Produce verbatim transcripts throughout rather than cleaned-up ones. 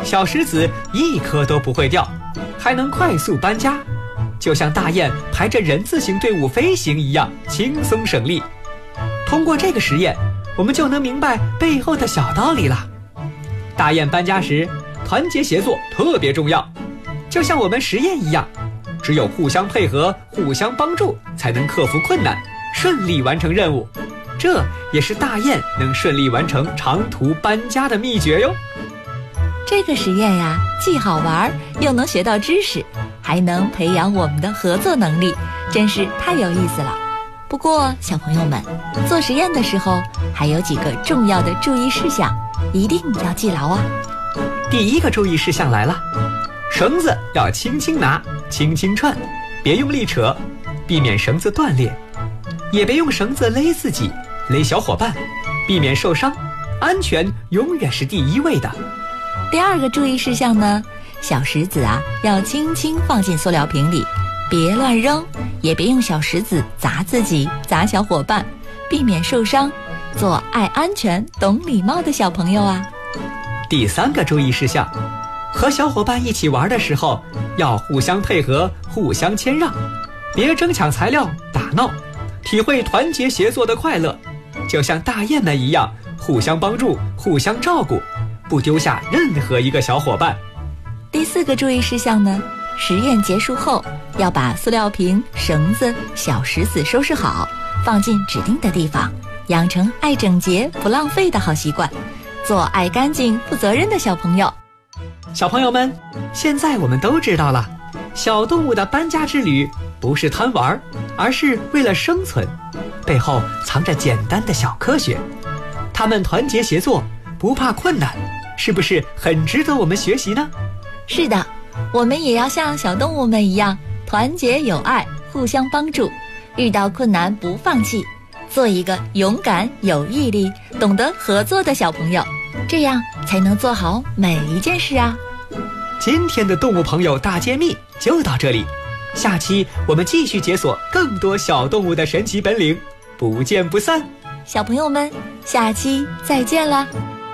小石子一颗都不会掉，还能快速搬家，就像大雁排着人字形队伍飞行一样轻松省力。通过这个实验，我们就能明白背后的小道理了。大雁搬家时，团结协作特别重要，就像我们实验一样，只有互相配合、互相帮助，才能克服困难，顺利完成任务。这也是大雁能顺利完成长途搬家的秘诀哟。 这个实验呀，既好玩又能学到知识，还能培养我们的合作能力，真是太有意思了。不过小朋友们，做实验的时候还有几个重要的注意事项，一定要记牢啊。 第一个注意事项来了，绳子要轻轻拿，轻轻串，别用力扯，避免绳子断裂，也别用绳子勒自己，勒小伙伴，避免受伤。安全永远是第一位的。 第二个注意事项呢，小石子啊要轻轻放进塑料瓶里，别乱扔，也别用小石子砸自己、砸小伙伴，避免受伤，做爱安全、懂礼貌的小朋友啊。 第三个注意事项，和小伙伴一起玩的时候，要互相配合、互相谦让，别争抢材料、打闹，体会团结协作的快乐，就像大雁们一样，互相帮助、互相照顾，不丢下任何一个小伙伴。 第四个注意事项呢，实验结束后要把塑料瓶、绳子、小石子收拾好，放进指定的地方，养成爱整洁不浪费的好习惯，做爱干净负责任的小朋友。 小朋友们，现在我们都知道了，小动物的搬家之旅不是贪玩，而是为了生存，背后藏着简单的小科学。它们团结协作，不怕困难，是不是很值得我们学习呢？ 是的，我们也要像小动物们一样，团结友爱，互相帮助，遇到困难不放弃，做一个勇敢、有毅力、懂得合作的小朋友，这样才能做好每一件事啊。 今天的动物朋友大揭秘就到这里，下期我们继续解锁更多小动物的神奇本领，不见不散。 小朋友们，下期再见了。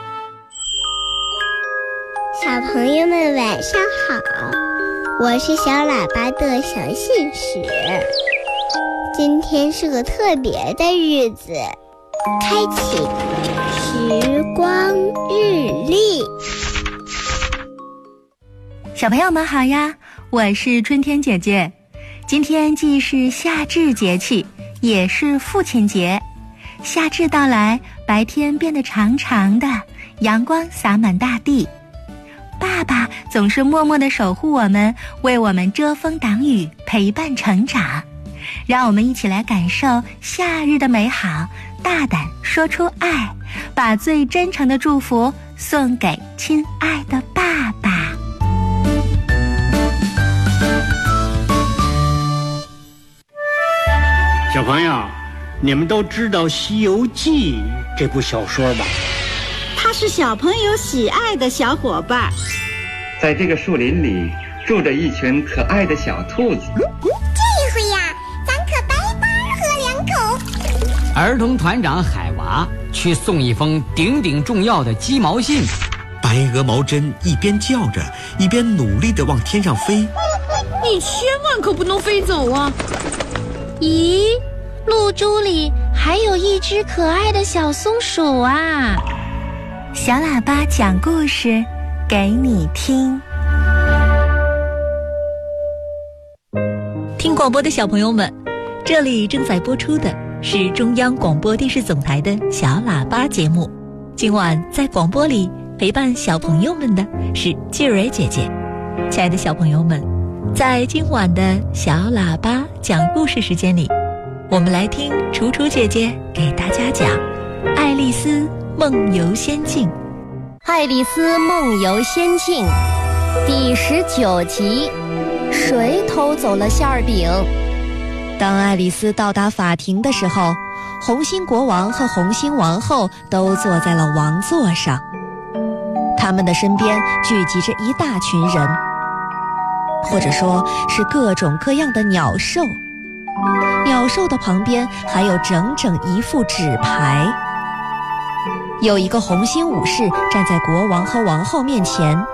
小朋友们晚上好，我是小喇叭的小信使。今天是个特别的日子，开启时光日历。 小朋友们好呀，我是春天姐姐。今天既是夏至节气，也是父亲节。夏至到来，白天变得长长的，阳光洒满大地。爸爸总是默默地守护我们，为我们遮风挡雨，陪伴成长。让我们一起来感受夏日的美好，大胆说出爱，把最真诚的祝福送给亲爱的爸爸。 小朋友，你们都知道《西游记》这部小说吧？ 它是小朋友喜爱的小伙伴。 在这个树林里住着一群可爱的小兔子。 这回呀，咱可白白喝两口。 儿童团长海娃去送一封顶顶重要的鸡毛信。 白鹅毛针一边叫着，一边努力地往天上飞。 你千万可不能飞走啊！ 咦，露珠里还有一只可爱的小松鼠啊！小喇叭讲故事给你听。 听广播的小朋友们，这里正在播出的是中央广播电视总台的小喇叭节目。今晚在广播里陪伴小朋友们的是季蕊姐姐。亲爱的小朋友们，在今晚的小喇叭讲故事时间里，我们来听楚楚姐姐给大家讲《爱丽丝梦游仙境》。《 爱丽丝梦游仙境》第十九集，谁偷走了馅儿饼？当爱丽丝到达法庭的时候，红心国王和红心王后都坐在了王座上，他们的身边聚集着一大群人，或者说是各种各样的鸟兽。鸟兽的旁边还有整整一副纸牌，有一个红心武士站在国王和王后面前，